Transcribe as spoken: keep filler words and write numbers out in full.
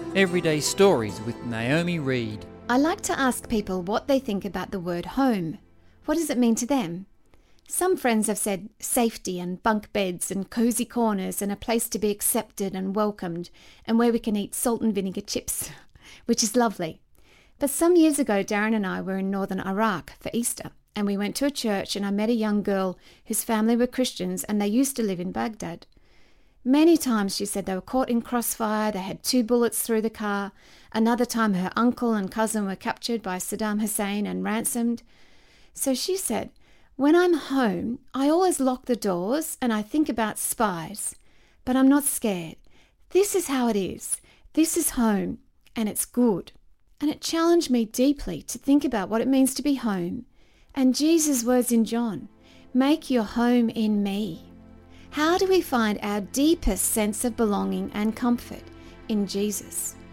Everyday Stories with Naomi Reed. I like to ask people what they think about the word home. What does it mean to them? Some friends have said safety and bunk beds and cosy corners and a place to be accepted and welcomed and where we can eat salt and vinegar chips, which is lovely. But some years ago, Darren and I were in northern Iraq for Easter, and we went to a church and I met a young girl whose family were Christians and they used to live in Baghdad. Many times she said they were caught in crossfire, they had two bullets through the car. Another time her uncle and cousin were captured by Saddam Hussein and ransomed. So she said, when I'm home, I always lock the doors and I think about spies, but I'm not scared. This is how it is. This is home, and it's good. And it challenged me deeply to think about what it means to be home. And Jesus' words in John, make your home in me. How do we find our deepest sense of belonging and comfort? In Jesus.